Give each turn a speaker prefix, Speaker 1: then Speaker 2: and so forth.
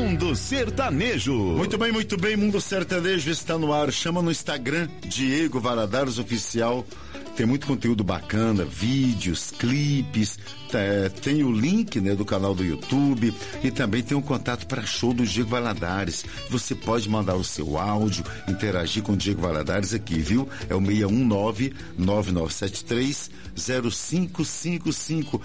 Speaker 1: Mundo Sertanejo.
Speaker 2: Muito bem, Mundo Sertanejo está no ar. Chama no Instagram, Diego Valadares Oficial. Tem muito conteúdo bacana, vídeos, clipes, tem o link, né, do canal do YouTube e também tem um contato para show do Diego Valadares. Você pode mandar o seu áudio, interagir com o Diego Valadares aqui, viu? É o 619-9973-0555.